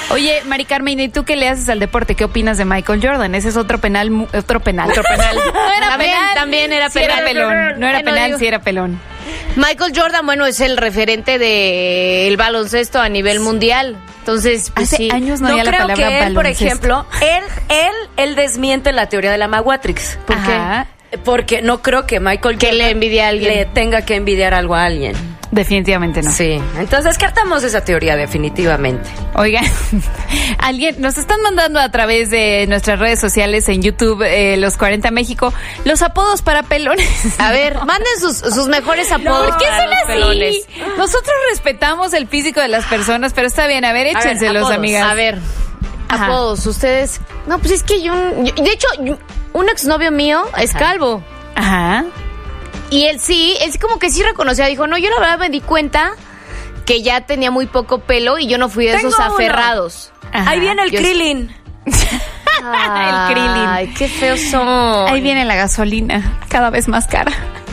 Oye, Mari Carmen, ¿y tú qué le haces al deporte? ¿Qué opinas de Michael Jordan? Ese es otro penal. No era También era sí penal. Era pelón. No era penal, sí era pelón. Michael Jordan, bueno, es el referente del baloncesto a nivel mundial. Entonces, pues, hace años no había la palabra creo que él, baloncesto. por ejemplo, él desmiente la teoría de la Maguatrix. ¿Por Ajá. qué? Porque no creo que Michael Que Jordan le envidie a alguien. le tenga que envidiar algo a alguien. Definitivamente no. Sí, entonces descartamos esa teoría definitivamente. Oigan, alguien nos están mandando a través de nuestras redes sociales en YouTube, Los 40 México, los apodos para pelones. A ver, manden sus mejores apodos. ¿Por qué para son los así? pelones. Nosotros respetamos el físico de las personas, pero está bien, a ver, échenselos, apodos. amigas. A ver, Ajá. apodos, ustedes. No, pues es que de hecho, un exnovio mío es calvo. Ajá. Y él como que sí reconocía, dijo, no, yo la verdad me di cuenta que ya tenía muy poco pelo y yo no fui de Tengo esos uno. aferrados. Ajá. Ahí viene el Yo- Krillin. El Krillin. Ay, qué feos son. Ahí viene la gasolina, cada vez más cara.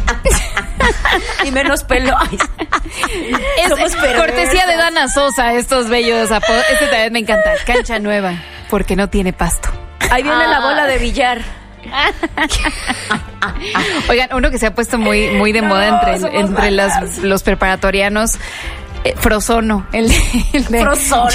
Y menos pelo. Ay, Es somos perversas. cortesía de Dana Sosa, estos bellos apodos. Este también me encanta. Cancha nueva, porque no tiene pasto. Ahí viene la bola de billar. Oigan, uno que se ha puesto muy de moda entre los preparatorianos, Frozono. El de Frozono.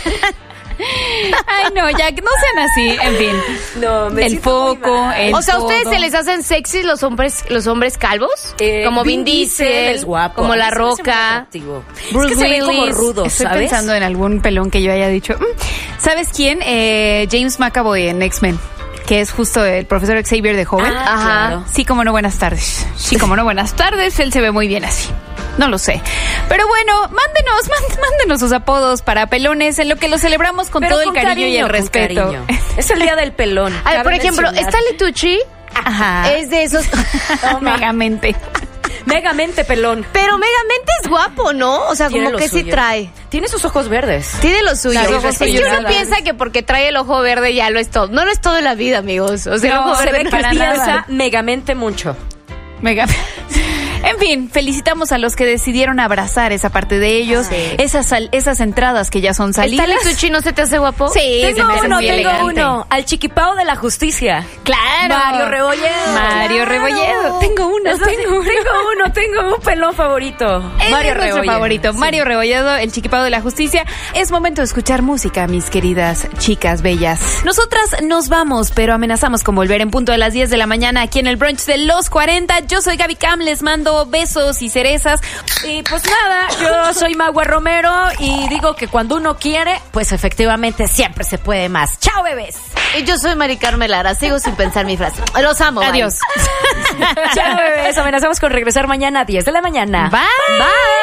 Ay, no, ya, no sean así, en fin. No, me El siento muy foco, mal. el O sea, ¿a ustedes todo. se les hacen sexys los hombres calvos? Como Vin Diesel, es guapo. como A mí La se me hace muy Roca. atractivo. Bruce es que se ven como Willis. rudos, Estoy ¿sabes? pensando en algún pelón que yo haya dicho. ¿Sabes quién? James McAvoy en X-Men, que es justo el profesor Xavier de joven. Ah, Ajá. claro. Sí, como no, buenas tardes. Sí, como no, buenas tardes. Él se ve muy bien así. No lo sé. Pero bueno, mándenos sus apodos para pelones, en lo que lo celebramos con Pero todo el con cariño y el con respeto. cariño. Es el día del pelón. A ver, por cabe ejemplo, mencionar. Stanley Tucci Ajá. es de esos. Megamente. Megamente pelón. Pero Megamente es guapo, ¿no? O sea, Tiene como lo que sí suyo. trae. Tiene sus ojos verdes. Tiene lo suyo. Los ojos Es que suyos, uno nada. piensa que porque trae el ojo verde ya lo es todo. No lo es todo en la vida, amigos. O sea, el No, ojo Se verde ve no que es para piensa nada. megamente mucho. Mega. En fin, felicitamos a los que decidieron abrazar esa parte de ellos, Sí. esas entradas que ya son salidas. ¿Stanley Tucci no se te hace guapo? Sí, se Tengo me hace uno, muy tengo elegante. uno. Al Chiquipao de la Justicia. Claro. Mario Rebolledo. Mario Rebolledo. Tengo uno. Tengo un pelón favorito. Él Mario es nuestro Rebolledo. favorito, Sí. Mario Rebolledo, el chiquipado de la justicia. Es momento de escuchar música, mis queridas chicas bellas. Nosotras nos vamos, pero amenazamos con volver en punto de las 10 de la mañana aquí en el brunch de los 40. Yo soy Gaby Cam, les mando besos y cerezas. Y pues nada, yo soy Magua Romero y digo que cuando uno quiere, pues efectivamente siempre se puede más. ¡Chao, bebés! Y yo soy Mari Carmen Lara. Sigo sin pensar mi frase. Los amo. bye. Adiós. ¡Chao, bebés! Amenazamos con regresar mañana a 10 de la mañana. Bye. Bye.